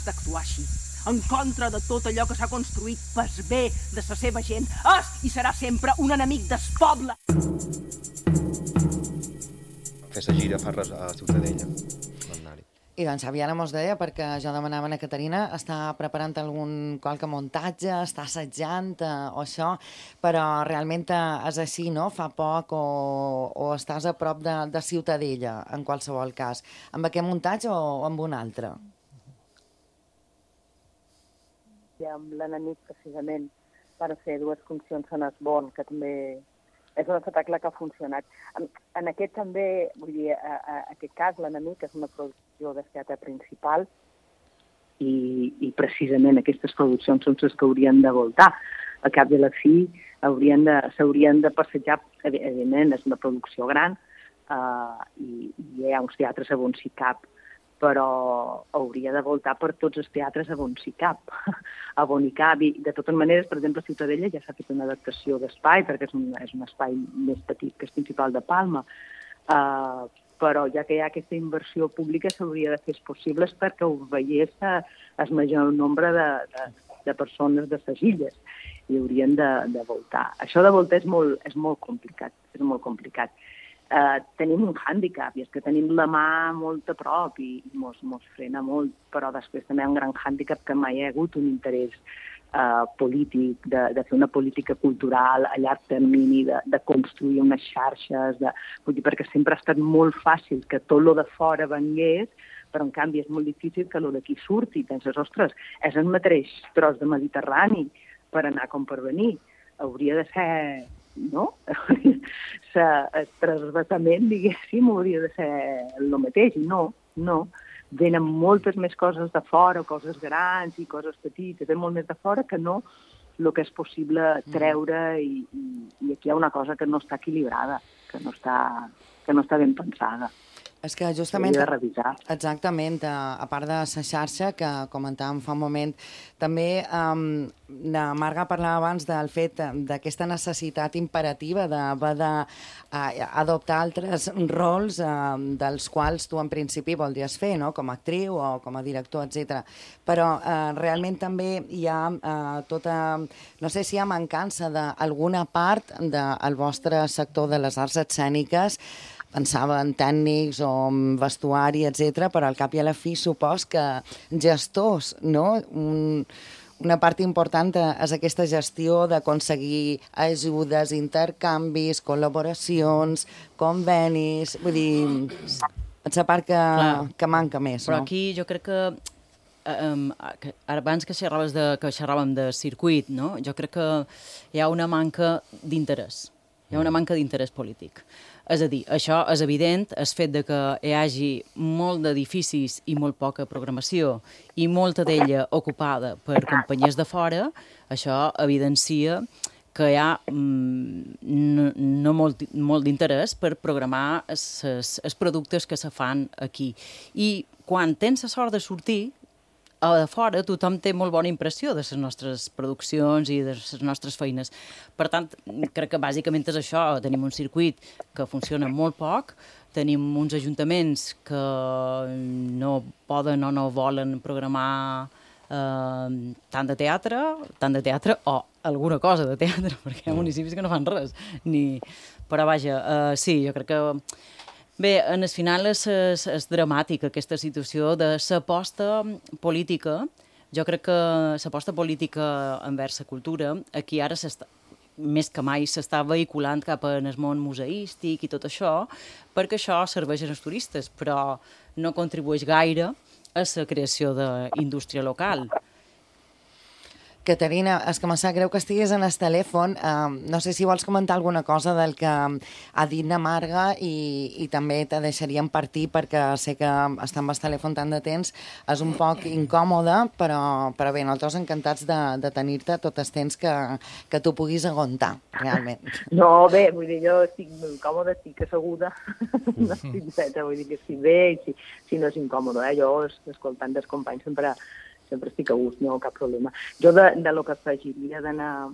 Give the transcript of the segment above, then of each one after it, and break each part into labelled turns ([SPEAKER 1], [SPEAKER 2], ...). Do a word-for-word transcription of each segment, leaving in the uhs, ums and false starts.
[SPEAKER 1] d'actuar així, en contra de tot allò que s'ha construït pel bé de la seva gent, és i serà sempre un enemic del poble.
[SPEAKER 2] Fer la gira fa res a Ciutadella.
[SPEAKER 3] I doncs Xaviana mos deia, perquè jo demanava a Caterina, està preparant algun qualque muntatge, està assajant eh, o això, però realment és així, no? Fa poc o, o estàs a prop de, de Ciutadella, en qualsevol cas. Amb aquest muntatge o amb un altre?
[SPEAKER 4] I amb l'enemic, precisament, per fer dues funcions en Esbon, que també és un espectacle que ha funcionat. En, en aquest també, vull dir, a, a, a aquest cas, l'enemic és una producció de teatre principal i, i precisament aquestes produccions són les que haurien de voltar. Al cap de la fi haurien de, s'haurien de passejar, evidentment, és una producció gran eh, i, i hi ha uns teatres a on s'hi cap, però hauria de voltar per tots els teatres a on s'hi cap, a on hi cap. I de totes maneres, per exemple, a Ciutadella ja s'ha fet una adaptació d'espai, perquè és un, és un espai més petit que el principal de Palma, uh, però ja que hi ha aquesta inversió pública s'hauria de fer possibles perquè ho veiés el major nombre de, de, de persones de les illes i haurien de, de voltar. Això de voltar és molt, és molt complicat, és molt complicat. Uh, tenim un hàndicap, i és que tenim la mà molt a prop i, i mos, mos frena molt, però després també hi ha un gran hàndicap que mai hi ha hagut un interès uh, polític, de, de fer una política cultural a llarg termini, de, de construir unes xarxes, de, vull dir, perquè sempre ha estat molt fàcil que tot lo de fora vengués, però en canvi és molt difícil que lo d'aquí surti. Penses, ostres, és el mateix tros de Mediterrani per anar com per venir. Hauria de ser... no? El transvasament, diguéssim, hauria de ser el mateix, i no, no. Venen moltes més coses de fora, coses grans i coses petites, ve molt més de fora que no el que és possible treure i, i, i aquí hi ha una cosa que no està equilibrada, que no està, que no està ben pensada.
[SPEAKER 3] És que justament,
[SPEAKER 4] de revisar.
[SPEAKER 3] Exactament, a part de la xarxa, que comentàvem fa un moment, també um, la Marga parlava abans del fet d'aquesta necessitat imperativa d'haver d'adoptar uh, altres rols uh, dels quals tu en principi voldries fer, no? Com a actriu o com a director, etcètera. Però uh, realment també hi ha uh, tota... No sé si hi ha mancança d'alguna part del vostre sector de les arts escèniques. Pensava en tècnics o en vestuari, etcètera, però al cap i a la fi supos que gestors, no? Un, una part important és aquesta gestió d'aconseguir ajudes, intercanvis, col·laboracions, convenis... Vull dir, és la part que, que manca més,
[SPEAKER 5] però
[SPEAKER 3] no?
[SPEAKER 5] Però aquí jo crec que, um, que abans que xerraves de, que xerràvem de circuit, no? Jo crec que hi ha una manca d'interès. Hi ha una manca d'interès polític. És a dir, això és evident, el fet de que hi hagi molt d'edificis i molt poca programació i molta d'ella ocupada per companyies de fora, això evidencia que hi ha mm, no, no molt, molt d'interès per programar els productes que se fan aquí. I quan tens la sort de sortir, a fora tothom té molt bona impressió de les nostres produccions i de les nostres feines. Per tant, crec que bàsicament és això. Tenim un circuit que funciona molt poc, tenim uns ajuntaments que no poden o no volen programar eh, tant de teatre, tant de teatre o alguna cosa de teatre, perquè hi ha municipis que no fan res. Ni... Però vaja, eh, sí, jo crec que... Bé, en el final és, és, és dramàtica aquesta situació de l'aposta política. Jo crec que l'aposta política envers la cultura, aquí ara més que mai s'està vehiculant cap en el món museístic i tot això, perquè això serveix als turistes, però no contribueix gaire a la creació d'indústria local.
[SPEAKER 3] Caterina, és que em sap greu que estiguis en el telèfon. Uh, no sé si vols comentar alguna cosa del que ha dit la Marga i, i també te deixaríem partir perquè sé que estar amb el telèfon tant de temps és un poc incòmode, però, però bé, nosaltres encantats de, de tenir-te tot el temps que, que tu puguis aguantar, realment.
[SPEAKER 4] No, bé, vull dir, jo estic incòmode, estic asseguda, no estic feta, vull dir que estic bé i si, si no és incòmode, eh? Jo escoltant dels companys sempre... sempre estic a gust, no cap problema. Jo de, de lo que afegiria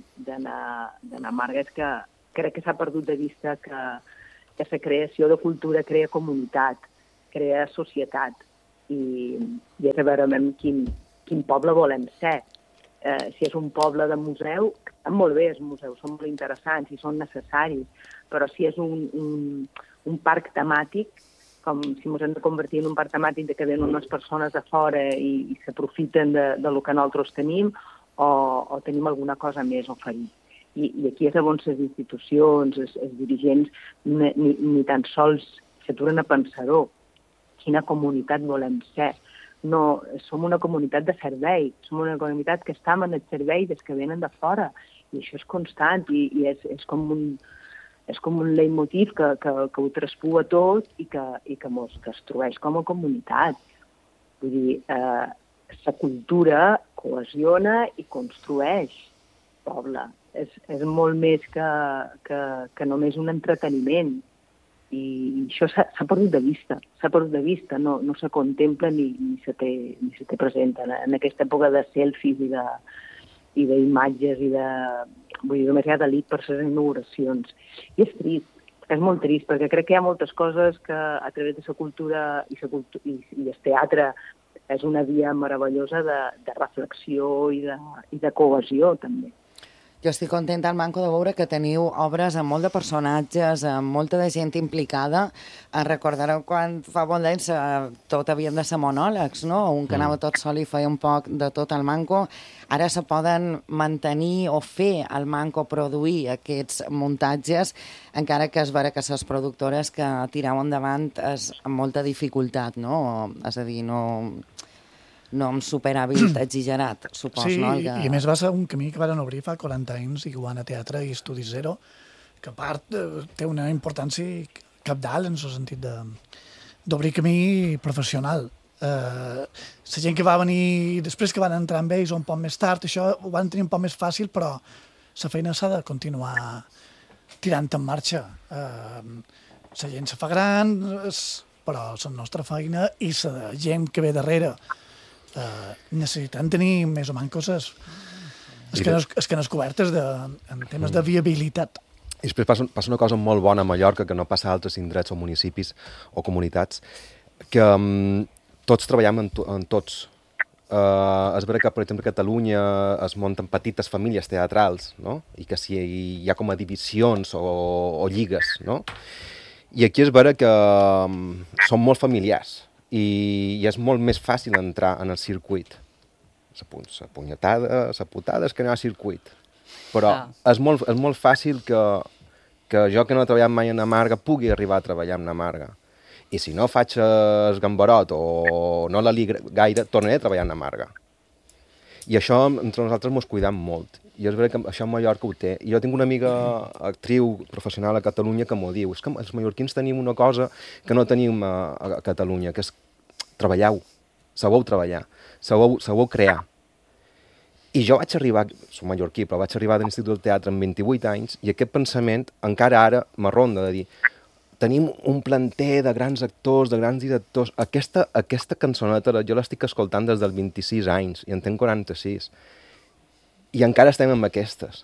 [SPEAKER 4] d'anar Marga és que crec que s'ha perdut de vista que, que la creació de cultura crea comunitat, crea societat, i, i és a veure amb quin, quin poble volem ser. Eh, si és un poble de museu, molt bé, els museus són molt interessants i són necessaris, però si és un, un, un parc temàtic, com si ens hem de convertir en un parc temàtic de que venen unes persones de fora i, i s'aprofiten de, de lo que nosaltres tenim, o, o tenim alguna cosa més a oferir. I, i aquí és on les institucions, els, els dirigents, ni, ni, ni tan sols s'aturen a pensar-ho. Quina comunitat volem ser? No, som una comunitat de servei, som una comunitat que està en el servei des que venen de fora, i això és constant, i, i és, és, com un, és com un leitmotiv que, que, que ho traspua tot i que, i que mos destrueix com a comunitat. Vull dir, eh, la cultura cohesiona i construeix poble. És, és molt més que, que, que només un entreteniment. I això s'ha perdut de vista, s'ha perdut de vista, no, no se contempla ni, ni, se té, ni se té present en, en aquesta època de selfies i de i d'imatges i de... Vull dir, només hi ha d'elit per les inauguracions. I és trist, és molt trist, perquè crec que hi ha moltes coses que a través de la cultura i, la cultu i, i el teatre és una via meravellosa de, de reflexió i de, i de cohesió, també.
[SPEAKER 3] Jo estic contenta, al Manco, de veure que teniu obres amb molt de personatges, amb molta de gent implicada. Recordareu quan fa bon d'anys tot havien de ser monòlegs, no? Un que anava tot sol i feia un poc de tot al Manco. Ara se poden mantenir o fer al Manco produir aquests muntatges, encara que es veure que les productores que tireu endavant és amb molta dificultat, no? És a dir, no... no amb superàvit exagerat, supos,
[SPEAKER 6] sí,
[SPEAKER 3] no?
[SPEAKER 6] Sí, que... i a més va ser un camí que van obrir fa quaranta anys, Iguana Teatre i Estudi Zero, que a part té una importància cabdal en el sentit d'obrir camí professional. Eh, la gent que va venir després, que van entrar amb ells un poc més tard, això ho van tenir un poc més fàcil, però la feina s'ha de continuar tirant en marxa. Eh, la gent se fa gran, però la nostra feina i la gent que ve darrere Uh, necessitem tenir més o menys coses escanes cobertes de, en temes de viabilitat.
[SPEAKER 2] I després passa, passa una cosa molt bona a Mallorca, que no passa a altres indrets o municipis o comunitats, que um, tots treballem en, to, en tots. Uh, és vera que, per exemple, a Catalunya es munten petites famílies teatrals, no? I que si hi ha com a divisions o, o lligues, no? I aquí és vera que um, són molt familiars. I, i és molt més fàcil entrar en el circuit. La punyetada, la putada és que no hi ha circuit. Però ah. és, molt, és molt fàcil que, que jo, que no he treballat mai en Amarga, pugui arribar a treballar en Amarga. I si no faig el gambarot o no la li gaire, tornaré a treballar en Amarga. I això entre nosaltres mos cuidam molt. I és veritat que això a Mallorca ho té. I jo tinc una amiga actriu professional a Catalunya que m'ho diu. És que els mallorquins tenim una cosa que no tenim a, a Catalunya, que és treballeu, sabeu treballar, sabeu, sabeu crear. I jo vaig arribar, soc mallorquí, però vaig arribar de l'Institut del Teatre amb vint-i-vuit anys i aquest pensament encara ara m'arronda de dir tenim un planter de grans actors, de grans directors. Aquesta, aquesta cançoneta jo l'estic escoltant des dels vint-i-sis anys i en tenc quaranta-sis. I encara estem amb aquestes.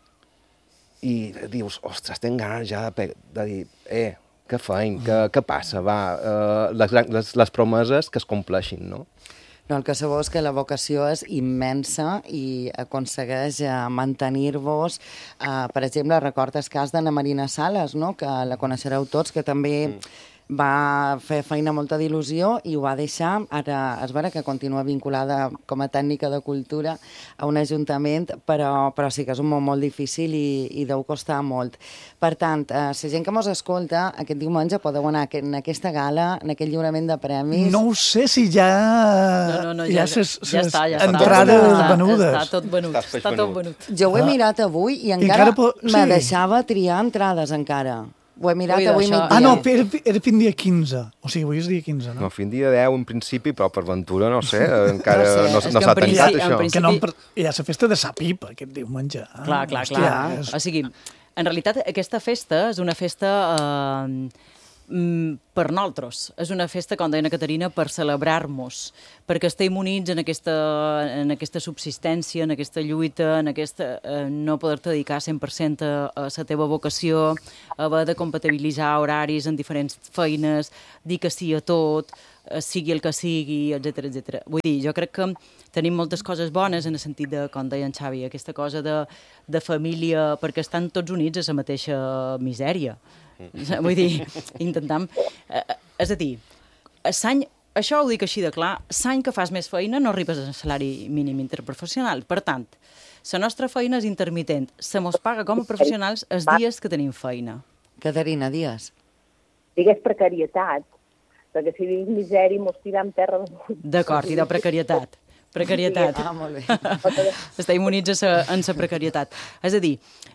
[SPEAKER 2] I dius, ostres, tenc ganes ja de, de dir, eh, què feim, què, què passa, va, uh, les, les, les promeses que es compleixin, no?
[SPEAKER 3] No, el que sabeu és que la vocació és immensa i aconsegueix uh, mantenir-vos. Uh, per exemple, recorda el cas d'Anna Marina Sales, no? Que la coneixereu tots, que també... Mm. va fer feina molta d'il·lusió i ho va deixar. Ara es veurà que continua vinculada com a tècnica de cultura a un ajuntament, però, però sí que és un món molt difícil i, i deu costar molt. Per tant, eh, la gent que mos escolta, aquest diumenge podeu anar en aquesta gala, en aquest lliurament de premis.
[SPEAKER 6] No ho sé si ja...
[SPEAKER 5] No, no, no, ja,
[SPEAKER 6] ja, ses,
[SPEAKER 5] ja està, ja està.
[SPEAKER 6] Entrades
[SPEAKER 5] està,
[SPEAKER 6] venudes.
[SPEAKER 5] Està tot venut, està, està tot venut.
[SPEAKER 3] Jo ho he mirat avui i encara, encara po... me
[SPEAKER 6] sí.
[SPEAKER 3] deixava triar entrades encara. Ho he mirat Ui, avui migdia.
[SPEAKER 6] Ah, no, era, era fin dia quinze. O sigui, avui és dia quinze, no?
[SPEAKER 2] No, fin dia deu en principi, però per ventura, no sé, encara no, sé. no, no s'ha tancat, això.
[SPEAKER 5] Principi...
[SPEAKER 6] Que no, hi ha la festa de sa pipa, aquest diumenge. Ah,
[SPEAKER 5] clar, clar,
[SPEAKER 6] hòstia,
[SPEAKER 5] clar.
[SPEAKER 6] És...
[SPEAKER 5] O sigui, en realitat, aquesta festa és una festa... Eh, per nosaltres. És una festa, com deia Caterina, per celebrar-nos, perquè estem units en aquesta, en aquesta subsistència, en aquesta lluita, en aquesta eh, no poder-te dedicar cent per cent a, a la teva vocació, haver de compatibilitzar horaris en diferents feines, dir que sí a tot, sigui el que sigui, etcètera, etcètera. Vull dir, jo crec que tenim moltes coses bones en el sentit de, com deia en Xavi, aquesta cosa de, de família, perquè estan tots units a la mateixa misèria. Vull dir, intentam... Eh, és a dir, l'any, això ho dic així de clar, l'any que fas més feina no arribes al salari mínim interprofessional. Per tant, la nostra feina és intermitent. Se mos paga com a professionals els dies que tenim feina.
[SPEAKER 3] Caterina, dies.
[SPEAKER 4] Digues precarietat, perquè si diguis misèria mos tira en terra...
[SPEAKER 5] D'acord, i de precarietat. Precarietat.
[SPEAKER 3] Ah, molt bé.
[SPEAKER 5] Està immunits en la precarietat. És a dir,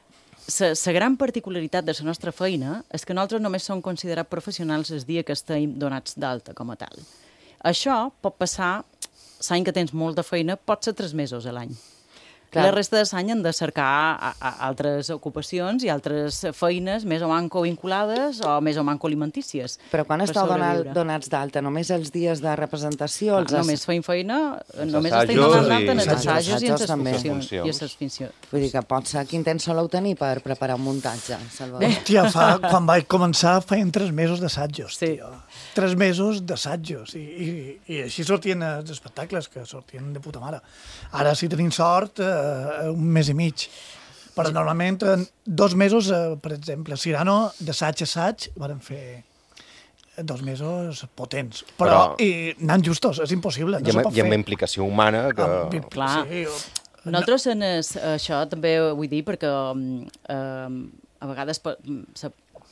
[SPEAKER 5] la gran particularitat de la nostra feina és que nosaltres només som considerats professionals el dia que estem donats d'alta com a tal. Això pot passar, l'any que tens molta feina, pot ser tres mesos a l'any. Clar. La resta de l'any han de cercar a, a altres ocupacions i altres feines més o manco vinculades o més o manco alimentícies.
[SPEAKER 3] Però quan esteu donat, donats d'alta? Només els dies de representació? Els
[SPEAKER 5] ah, només feim feina,
[SPEAKER 2] els
[SPEAKER 5] només estem donats d'alta en els
[SPEAKER 3] assajos
[SPEAKER 5] assajos i en les
[SPEAKER 3] també.
[SPEAKER 5] funcions. I en les funcions.
[SPEAKER 3] Vull dir que pot ser quin temps soleu tenir per preparar un muntatge, Salvador?
[SPEAKER 6] Hòstia, fa, quan vaig començar feien tres mesos d'assajos,
[SPEAKER 5] sí.
[SPEAKER 6] tio. Tres mesos d'assajos. I, i, I així sortien els espectacles, que sortien de puta mare. Ara, si tenim sort, eh, un mes i mig. Però normalment, en dos mesos, eh, per exemple, Cyrano, d'assaig a assaig, van fer dos mesos potents. Però, Però i anant justos, és impossible. No
[SPEAKER 2] hi ha,
[SPEAKER 6] pot
[SPEAKER 2] hi ha
[SPEAKER 6] fer.
[SPEAKER 2] una implicació humana que...
[SPEAKER 6] Amb,
[SPEAKER 5] Clar.
[SPEAKER 6] Sí,
[SPEAKER 5] Nosaltres, en es, això també ho vull dir, perquè eh, a vegades se,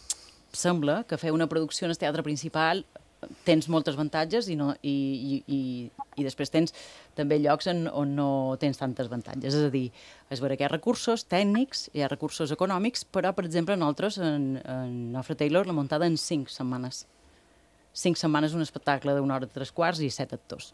[SPEAKER 5] sembla que fer una producció en el teatre principal tens molts avantatges i, no, i, i, i, i després tens també llocs en, on no tens tantes avantatges. És a dir, és vera que hi ha recursos tècnics, hi ha recursos econòmics, però, per exemple, nosaltres, en, en Nofre Taylor, la muntada en cinc setmanes. Cinc setmanes un espectacle d'una hora de tres quarts i set actors.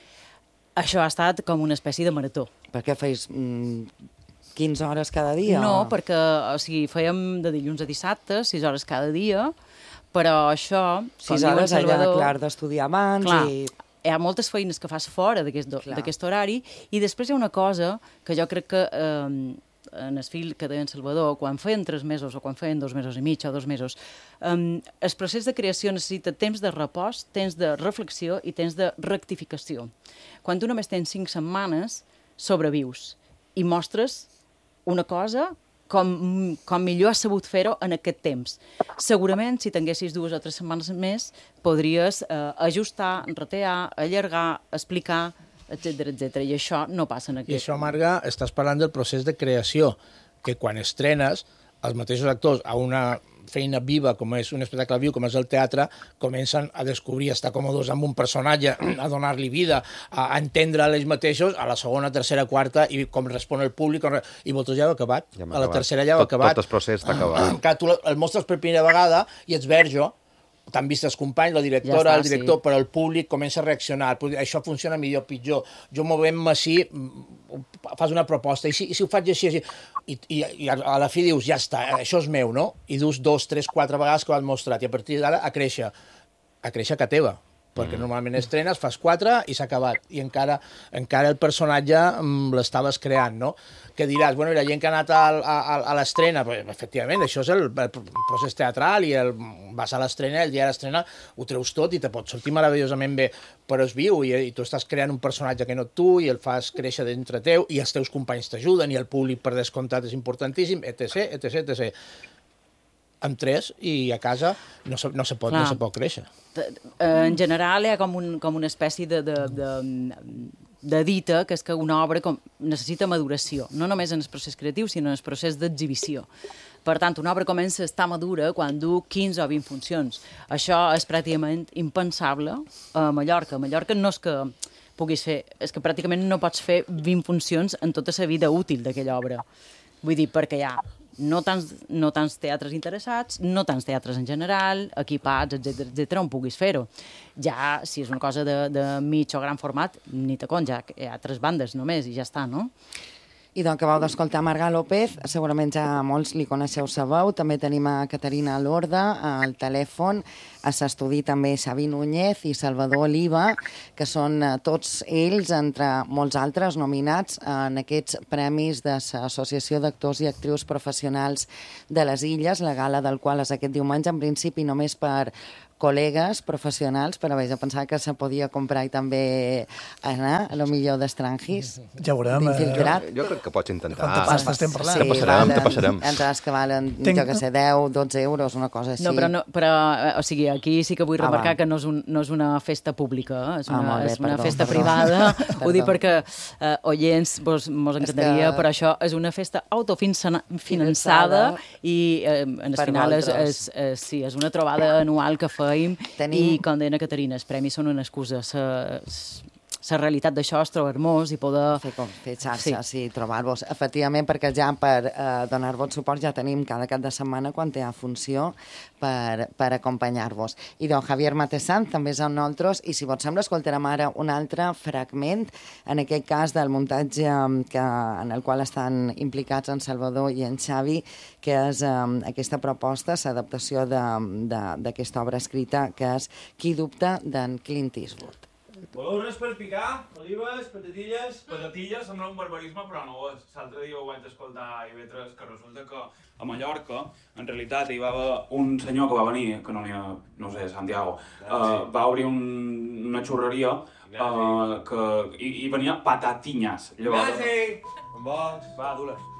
[SPEAKER 5] Això ha estat com una espècie de marató.
[SPEAKER 3] Per què feis mm, quinze hores cada dia?
[SPEAKER 5] No,
[SPEAKER 3] o...
[SPEAKER 5] perquè o sigui, fèiem de dilluns a dissabte, sis hores cada dia, però això...
[SPEAKER 3] Sis hores allà, clar, d'estudiar abans
[SPEAKER 5] clar,
[SPEAKER 3] i...
[SPEAKER 5] Hi ha moltes feines que fas fora d'aquest horari i després hi ha una cosa que jo crec que eh, en el fil que deia en Salvador, quan feien tres mesos o quan feien dos mesos i mig o dos mesos, eh, el procés de creació necessita temps de repòs, temps de reflexió i temps de rectificació. Quan tu només tens cinc setmanes, sobrevius i mostres una cosa com, com millor has sabut fer-ho en aquest temps. Segurament, si tinguessis dues o tres setmanes més, podries eh, ajustar, retear, allargar, explicar, etcètera, etcètera. I això no passa en aquest...
[SPEAKER 7] I això, Marga, estàs parlant del procés de creació, que quan estrenes, els mateixos actors a una feina viva, com és un espectacle viu, com és el teatre, comencen a descobrir, a estar còmodes amb un personatge, a donar-li vida, a entendre ells mateixos, a la segona, tercera, quarta, i com respon el públic, com... i vosaltres ja heu acabat. Ja a la acabat. Tercera ja heu
[SPEAKER 2] tot,
[SPEAKER 7] acabat.
[SPEAKER 2] Tot el procés està acabat.
[SPEAKER 7] Encara tu el mostres per primera vegada i ets verge, t'han vist els companys, la directora, ja està, el director, sí. Però el públic comença a reaccionar. Això funciona millor o pitjor. Jo movem-me així, fas una proposta, i si, i si ho faig així, així, i, i, i a la fi dius, ja està, això és meu, no? I dus dos, tres, quatre vegades que ho has mostrat, i a partir d'ara a créixer, a créixer que teva, perquè mm. normalment estrenes, fas quatre i s'ha acabat, i encara, encara el personatge mm, l'estaves creant, no? Que diràs, bueno, i la gent que ha anat a, a, a l'estrena, pues, efectivament, això és el, el procés teatral, i el, vas a l'estrena, el dia de l'estrena ho treus tot i te pot sortir meravellosament bé, però és viu, i, i tu estàs creant un personatge que no tu, i el fas créixer dintre teu, i els teus companys t'ajuden, i el públic per descomptat és importantíssim, etc, etc, etc. Amb tres, i a casa no se, no se, pot, no se pot créixer.
[SPEAKER 5] En general hi ha com, un, com una espècie de... de, de de dita, que és que una obra com, necessita maduració, no només en el procés creatiu, sinó en el procés d'exhibició. Per tant, una obra comença a estar madura quan du quinze o vint funcions. Això és pràcticament impensable a Mallorca. A Mallorca no és que puguis fer, és que pràcticament no pots fer vint funcions en tota la vida útil d'aquella obra. Vull dir, perquè hi ha no tants, no tants teatres interessats, no tants teatres en general, equipats, etcètera, etcètera, on puguis fer-ho. Ja, si és una cosa de, de mig o gran format, ni te compte, ja hi ha tres bandes només i ja està, no?
[SPEAKER 3] I doncs acabeu d'escoltar Marga López, segurament ja molts li coneixeu sa veu, també tenim a Caterina Lorda al telèfon, a l'estudi també Xavi Núñez i Salvador Oliva, que són tots ells, entre molts altres, nominats en aquests premis de l'Associació d'Actors i Actrius Professionals de les Illes, la gala del qual és aquest diumenge, en principi només per col·legues professionals, però vaig a pensar que se podia comprar i també anar, a lo millor d'estrangis.
[SPEAKER 6] Ja veurem.
[SPEAKER 3] D'infiltrat.
[SPEAKER 2] Jo crec que pots intentar.
[SPEAKER 6] Quanta pasta estem parlant?
[SPEAKER 2] Te passarem, te passarem.
[SPEAKER 3] Entrades que valen,
[SPEAKER 6] Tenc-
[SPEAKER 3] jo que sé, deu, dotze euros, una cosa així.
[SPEAKER 5] No, però, no, però eh, o sigui, aquí sí que vull
[SPEAKER 3] Ah,
[SPEAKER 5] remarcar
[SPEAKER 3] va.
[SPEAKER 5] que no és, un, no és una festa pública, eh? és
[SPEAKER 3] Ah,
[SPEAKER 5] una,
[SPEAKER 3] molt bé,
[SPEAKER 5] és una
[SPEAKER 3] perdó,
[SPEAKER 5] festa
[SPEAKER 3] perdó.
[SPEAKER 5] privada. Ho dic
[SPEAKER 3] Perdó.
[SPEAKER 5] perquè eh, oients vos, mos encantaria,
[SPEAKER 3] que-
[SPEAKER 5] però això és una festa autofinançada
[SPEAKER 3] Finançada
[SPEAKER 5] i eh, en el
[SPEAKER 3] per
[SPEAKER 5] final és,
[SPEAKER 3] vosaltres.
[SPEAKER 5] és, és, sí, és una trobada anual que feim
[SPEAKER 3] Tenim-
[SPEAKER 5] i, com deia na Caterina, els premis són una excusa. La realitat d'això és trobar hermós i poder...
[SPEAKER 3] Fer, com, fer xarxa, sí,
[SPEAKER 5] Sí.
[SPEAKER 3] sí trobar-vos. Efectivament, perquè ja per eh, donar-vos suport ja tenim cada cap de setmana quan té a funció per, per acompanyar-vos. I don Javier Matesant també és amb nosaltres i si vos sembla escoltarem ara un altre fragment, en aquest cas del muntatge que, en el qual estan implicats en Salvador i en Xavi, que és eh, aquesta proposta, l'adaptació d'aquesta obra escrita que és Qui dubta d'en Clint Eastwood.
[SPEAKER 8] Voleu res per picar? Olives, patatilles? Patatilles sembla un barbarisme, però no ho és. L'altre dia ho vaig escoltar a I V tres, que resulta que a Mallorca, en realitat, hi va haver un senyor que va venir, que no n'hi ha, no sé, Santiago, uh, va obrir un, una xurreria uh, que hi, hi venia patatinyes. Llavors...
[SPEAKER 9] Gràcies! Amb vols?
[SPEAKER 8] Va, du-les.